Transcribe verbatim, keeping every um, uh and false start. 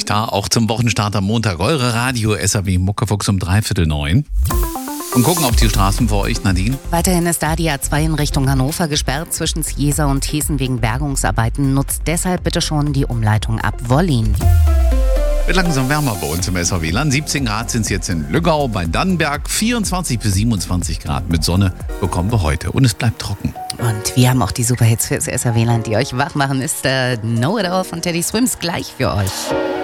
da, auch zum Wochenstart am Montag. Eure Radio S A W Muckefuchs um dreiviertel neun. Und gucken auf die Straßen für euch, Nadine. Weiterhin ist da die A zwei in Richtung Hannover gesperrt zwischen Ciesa und Hessen wegen Bergungsarbeiten. Nutzt deshalb bitte schon die Umleitung ab Wollin. Wird langsam wärmer bei uns im S A W-Land. siebzehn Grad sind es jetzt in Lüggau, bei Dannenberg. vierundzwanzig bis siebenundzwanzig Grad mit Sonne bekommen wir heute. Und es bleibt trocken. Und wir haben auch die Superhits fürs S A W-Land, die euch wach machen. Ist der Know It All von Teddy Swims gleich für euch.